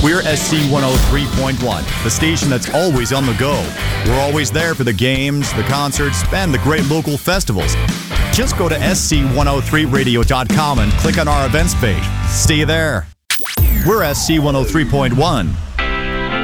We're SC 103.1, the station that's always on the go. We're always there for the games, the concerts, and the great local festivals. Just go to sc103radio.com and click on our events page. See you there. We're SC 103.1.